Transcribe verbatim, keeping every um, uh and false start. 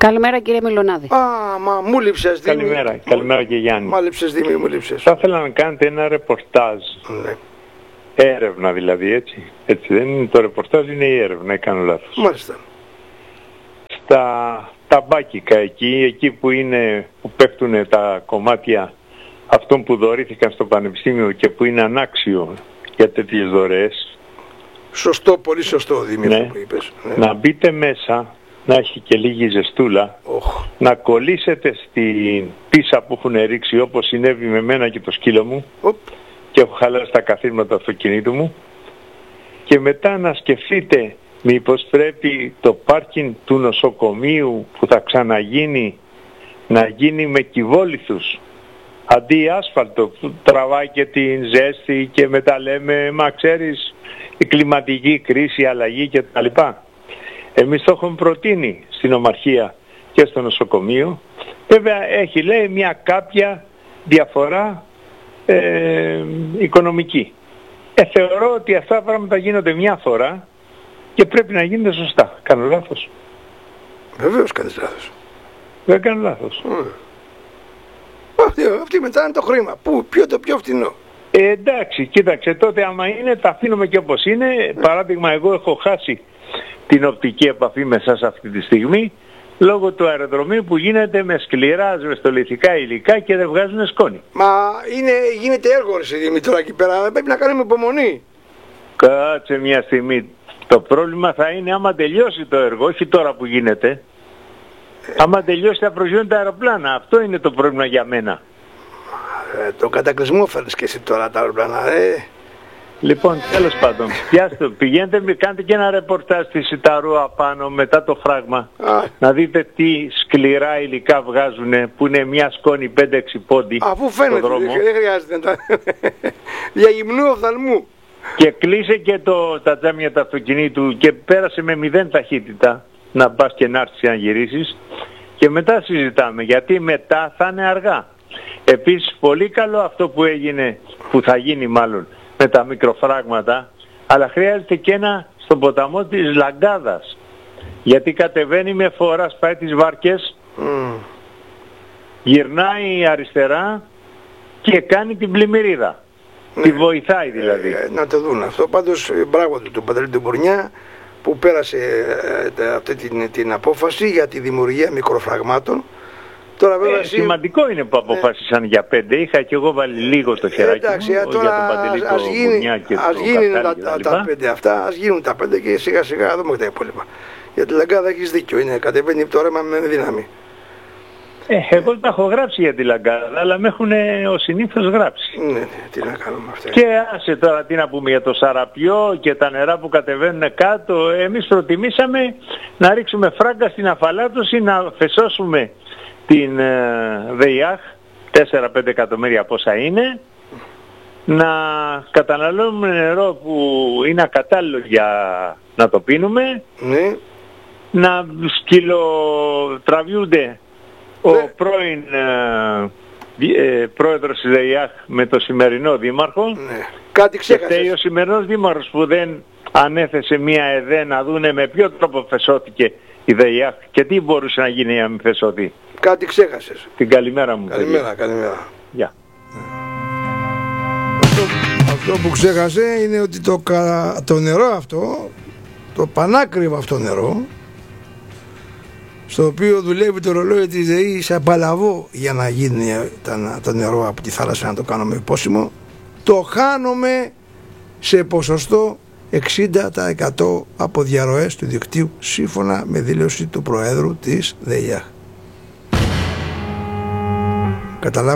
Καλημέρα κύριε Μιλωνάδη. Α, μα μου λείψες Δήμη. Καλημέρα, καλημέρα και Γιάννη. Μα λείψες Δήμη, μου λείψες. Θα ήθελα να κάνετε ένα ρεπορτάζ. Ναι. Έρευνα δηλαδή, έτσι. Έτσι δεν είναι το ρεπορτάζ, είναι η έρευνα, κάνω λάθος. Μάλιστα. Στα ταμπάκικα εκεί, εκεί που είναι, που πέφτουν τα κομμάτια αυτών που δωρήθηκαν στο Πανεπιστήμιο και που είναι ανάξιο για τέτοιες δωρεές. Σωστό, πολύ σωστό Δήμη, ναι. που είπες. Ναι. Να μπείτε μέσα, να έχει και λίγη ζεστούλα, oh. να κολλήσετε στην πίσα που έχουν ρίξει, όπως συνέβη με μένα και το σκύλο μου oh. και έχω χαλάσει τα καθίσματα του αυτοκινήτου μου, και μετά να σκεφτείτε μήπως πρέπει το πάρκινγκ του νοσοκομείου που θα ξαναγίνει να γίνει με κυβόλιθους αντί άσφαλτο που τραβάει και την ζέστη και μετά λέμε μα ξέρεις η κλιματική κρίση, η αλλαγή κτλ. Εμείς το έχουμε προτείνει στην Ομαρχία και στο νοσοκομείο. Βέβαια έχει λέει μια κάποια διαφορά ε, οικονομική. Ε, θεωρώ ότι αυτά τα πράγματα γίνονται μια φορά και πρέπει να γίνονται σωστά. Κάνω λάθος? Βεβαίως κάνεις λάθος. Δεν κάνω λάθος. Mm. Αυτή, αυτή μετά είναι το χρήμα. Πού, ποιο το πιο φτηνό. Ε, εντάξει, κοίταξε, τότε άμα είναι τα αφήνουμε και όπως είναι. Παράδειγμα, εγώ έχω χάσει την οπτική επαφή με εσάς αυτή τη στιγμή λόγω του αεροδρομίου που γίνεται με σκληρά ασβεστολιθικά υλικά και δεν βγάζουν σκόνη. Μα είναι, γίνεται έργο ρε Δήμη τώρα εκεί πέρα, πρέπει να κάνουμε υπομονή. Κάτσε μια στιγμή. Το πρόβλημα θα είναι άμα τελειώσει το έργο, όχι τώρα που γίνεται. Ε, άμα τελειώσει θα προσγειώνουν τα αεροπλάνα. Αυτό είναι το πρόβλημα για μένα. Ε, το κατακλυσμό φέρνεις και εσύ τώρα τα αεροπλάνα. Ε. Λοιπόν, τέλος πάντων, πιάστε, πηγαίνετε, κάντε και ένα ρεπορτάζ στη Σιταρού απάνω μετά το φράγμα. Α. Να δείτε τι σκληρά υλικά βγάζουν που είναι μια σκόνη πέντε έξι πόντι. Αφού φαίνεται, δεν χρειάζεται να για γυμνού οφθαλμού. Και κλείσε και το, τα τζάμια του αυτοκινήτου και πέρασε με μηδέν ταχύτητα να πας και να έρθεις να γυρίσεις και μετά συζητάμε, γιατί μετά θα είναι αργά. Επίσης πολύ καλό αυτό που έγινε, που θα γίνει μάλλον με τα μικροφράγματα, αλλά χρειάζεται και ένα στον ποταμό της Λαγκάδας, γιατί κατεβαίνει με φορά, σπάει τις βάρκες, mm. γυρνάει αριστερά και κάνει την πλημμυρίδα. Ναι. Τη βοηθάει δηλαδή. Ε, να το δουν αυτό. Πάντως μπράβο του τον Παντελή του Μπουρνιά που πέρασε ε, αυτή την, την απόφαση για τη δημιουργία μικροφραγμάτων. Τώρα, βέβαια, ε, σημαντικό είναι που αποφάσισαν ε, για πέντε. Είχα και εγώ βάλει λίγο το χεράκι εντάξει, μου τώρα, για τον Παντελή ας, του γίνει, Μπουρνιά και ας το γίνουν Καρτάρι τα, τα, τα πέντε αυτά, ας γίνουν τα πέντε και σιγά σιγά δούμε τα υπόλοιπα. Για τη Λαγκάδα έχεις δίκιο, είναι, κατεβαίνει το ρέμα με δύναμη. Ε, εγώ τα έχω γράψει για τη Λαγκάδα, αλλά με έχουν ο συνήθως γράψει. Ναι, ναι, τι να κάνουμε αυτά. Και άσε τώρα τι να πούμε για το Σαραπιό και τα νερά που κατεβαίνουν κάτω. Εμείς προτιμήσαμε να ρίξουμε φράγκα στην αφαλάτωση, να φεσώσουμε την ε, ΔΕΙΑΧ, τέσσερα πέντε εκατομμύρια πόσα είναι, να καταναλώνουμε νερό που είναι ακατάλληλο για να το πίνουμε, ναι. Να σκυλοτραβιούνται ο ναι. πρώην ε, ε, πρόεδρος της ΔΕΙΑΧ με το σημερινό δήμαρχο. Ναι. Κάτι ξέχασες. Και ο σημερινός δήμαρχος που δεν ανέθεσε μια ΕΔΕ να δούνε με ποιο τρόπο φεσώθηκε η ΔΕΙΑΧ και τι μπορούσε να γίνει για να μην φεσωθεί. Κάτι ξέχασες. Την καλημέρα μου. Καλημέρα, παιδιά. Καλημέρα. Γεια. Αυτό, αυτό που ξέχασε είναι ότι το, το νερό αυτό, το πανάκριβο αυτό νερό, στο οποίο δουλεύει το ρολόι της ΔΕΗ σαν παλαβό για να γίνει το νερό από τη θάλασσα να το κάνουμε πόσιμο, το χάνουμε σε ποσοστό εξήντα τοις εκατό από διαρροές του δικτύου σύμφωνα με δήλωση του Προέδρου της ΔΕΙΑΧ. Καταλάβατε.